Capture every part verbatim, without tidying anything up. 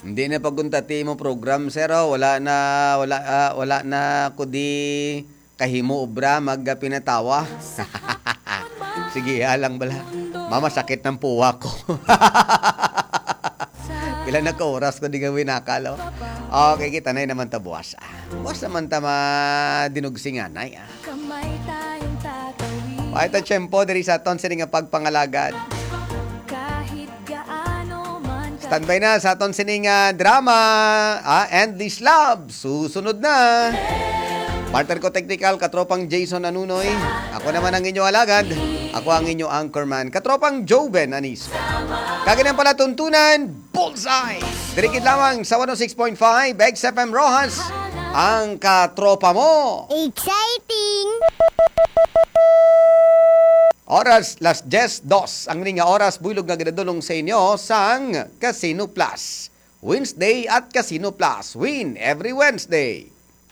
Hindi na paguntati mo program sir oh. Wala na wala ah, wala na kudi kahimo obra magga pinatawa. Sige, alang bala. Mama sakit ng puwa ko. Pila na ka oras ko di gawin nakalo. Okay, kita na naman ta buwas. Ah. Buwas naman ta madinugsingan ay. Ah. Ay ta tiyempo diri sa aton sini nga pagpangalagad. Standby na sa aton sining uh, drama, ah, Endless Love. Susunod na. Partner ko technical, katropang Jason Anunoy. Ako naman ang inyo alagad. Ako ang inyo anchorman, katropang Joven Anis. Kaganyan pala tuntunan, Bullseye. Dirikit lamang sa one oh six point five, X F M Rojas. Ang katropa mo. Exciting! Oras, las diez dos. Ang nga oras, builog nga ginadulong sa inyo sang Casino Plus. Wednesday at Casino Plus. Win every Wednesday.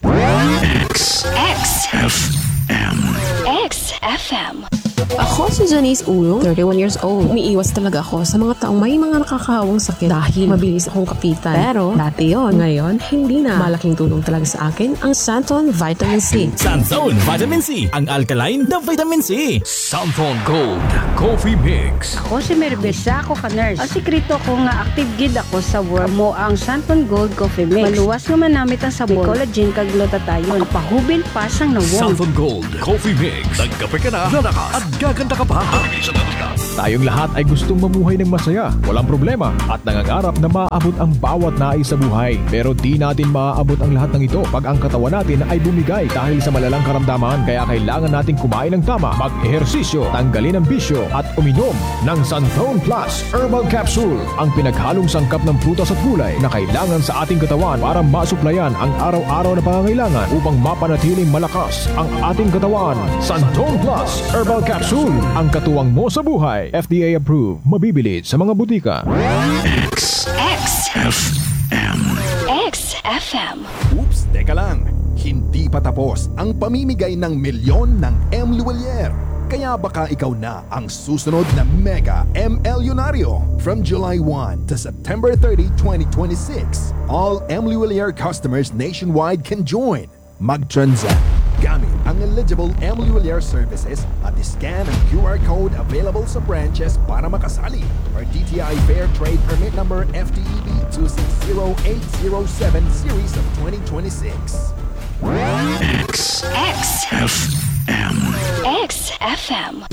X. X. F M. X F M. Ako si Janice Ulong, thirty-one years old. Umiiwas talaga ako sa mga taong may mga nakakawang sakit dahil mabilis akong kapitan. Pero dati yon, ngayon hindi na. Malaking tulong talaga sa akin ang Santon Vitamin C. Santon Vitamin C, ang alkaline na vitamin C. Santon Gold Coffee Mix. Ako si Merbesa, ako ka nurse. Ang sikrito ko nga active gid ako sa work mo ang Santon Gold Coffee Mix. Maluwas nga manamit ang sabon, collagen kag glutathione. Pahubil pasang na warm. Santon Gold Coffee Mix. Nagkape ka na, lalakas at gaganda ka pa. Tayong lahat ay gustong mamuhay ng masaya, walang problema, at nangangarap na maaabot ang bawat nais sa buhay. Pero di natin maaabot ang lahat ng ito pag ang katawan natin ay bumigay dahil sa malalang karamdaman. Kaya kailangan natin kumain ng tama, mag-ehersisyo, tanggalin ang bisyo, at uminom ng Santon Plus Herbal Capsule, ang pinaghalong sangkap ng prutas at gulay na kailangan sa ating katawan para masuplayan ang araw-araw na pangangailangan upang mapanatiling malakas ang ating katawan. Santon Plus Herbal Capsule, ang katuwang mo sa buhay. F D A approved. Mabibili sa mga butika. X. X. F M. X F M. Oops, teka lang. Hindi pa tapos ang pamimigay ng milyon ng M. Luwalier. Kaya baka ikaw na ang susunod na Mega M. Elyonaryo. From July first to September thirtieth, twenty twenty-six, all M. Luwalier customers nationwide can join. Mag-transact gamit ang eligible M. Luwalier services at scan ang Q R code available sa branches para makasali. Or D T I Fair Trade Permit Number F T E B two six zero eight zero seven Series of twenty twenty-six. X. X. F M. X F M.